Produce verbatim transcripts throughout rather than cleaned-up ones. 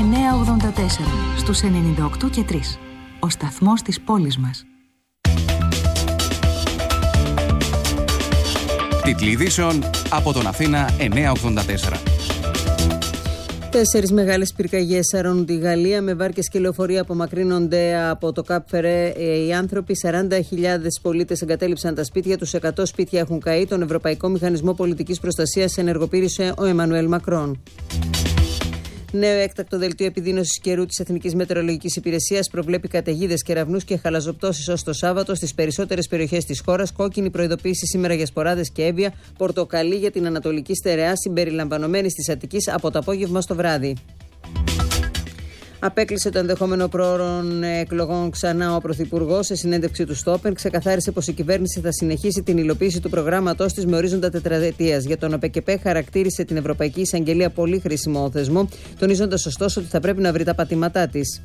εννιακόσια ογδόντα τέσσερα στους ενενήντα οκτώ και τρία. Ο σταθμός της πόλης μας. Τίτλοι ειδήσεων από τον Αθήνα εννιακόσια ογδόντα τέσσερα. Τέσσερις μεγάλες πυρκαγιές σαρώνουν τη Γαλλία. Με βάρκες και λεωφορεία απομακρύνονται από το Καπ Φερέ οι άνθρωποι. σαράντα χιλιάδες πολίτες εγκατέλειψαν τα σπίτια τους. εκατό σπίτια έχουν καεί. Τον Ευρωπαϊκό Μηχανισμό Πολιτικής Προστασίας ενεργοποίησε ο Εμμανουέλ Μακρόν. Νέο έκτακτο δελτίο επιδείνωσης καιρού της Εθνικής Μετεωρολογικής Υπηρεσίας προβλέπει καταιγίδες, κεραυνούς και χαλαζοπτώσεις ως το Σάββατο στις περισσότερες περιοχές της χώρας. Κόκκινη προειδοποίηση σήμερα για σποράδες και έβια. Πορτοκαλί για την Ανατολική Στερεά, συμπεριλαμβανομένης της Αττικής, από το απόγευμα στο βράδυ. Απέκλεισε το ενδεχόμενο προώρων εκλογών ξανά ο Πρωθυπουργός. Σε συνέντευξη του Στόπεν, ξεκαθάρισε πως η κυβέρνηση θα συνεχίσει την υλοποίηση του προγράμματός της με ορίζοντα τετραετίας. Για τον ΟΠΕΚΕΠΕ χαρακτήρισε την Ευρωπαϊκή Εισαγγελία πολύ χρήσιμο θεσμό, τονίζοντας ωστόσο ότι θα πρέπει να βρει τα πατήματά της.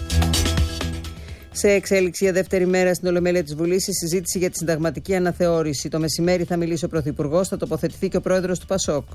Σε εξέλιξη για δεύτερη μέρα στην Ολομέλεια της Βουλής, η συζήτηση για τη συνταγματική αναθεώρηση. Το μεσημέρι θα μιλήσει ο Πρωθυπουργός, θα τοποθετηθεί και ο πρόεδρος του ΠΑΣΟΚ.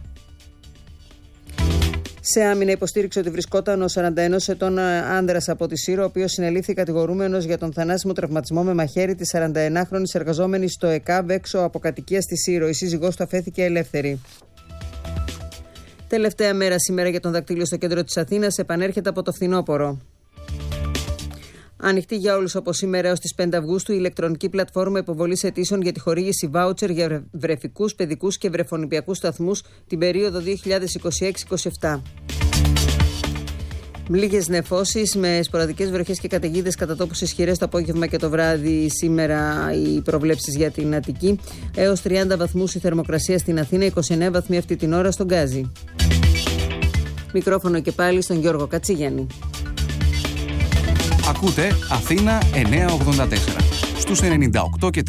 Σε άμυνα υποστήριξε ότι βρισκόταν ο σαράντα ενός ετών άνδρας από τη Σύρο, ο οποίος συνελήφθη κατηγορούμενος για τον θανάσιμο τραυματισμό με μαχαίρι της σαρανταενάχρονης εργαζόμενης στο ΕΚΑΒ έξω από κατοικία στη Σύρο. Η σύζυγός του αφέθηκε ελεύθερη. Τελευταία μέρα σήμερα για τον δακτύλιο στο κέντρο της Αθήνας, επανέρχεται από το φθινόπωρο. Ανοιχτή για όλους από σήμερα έως τις πέντε Αυγούστου η ηλεκτρονική πλατφόρμα υποβολής αιτήσεων για τη χορήγηση βάουτσερ για βρεφικούς, παιδικούς και βρεφονηπιακούς σταθμούς την περίοδο δύο χιλιάδες είκοσι έξι είκοσι επτά. Λίγες νεφώσεις με σποραδικές βροχές και καταιγίδες κατά τόπους ισχυρές το απόγευμα και το βράδυ σήμερα οι προβλέψεις για την Αττική. Έως τριάντα βαθμούς η θερμοκρασία στην Αθήνα, είκοσι εννέα βαθμοί αυτή την ώρα στον Γκάζι. Μικρόφωνο και πάλι στον Γιώργο Κατσίγιαννη. Ακούτε Αθήνα εννιακόσια ογδόντα τέσσερα στους ενενήντα οκτώ και τρία.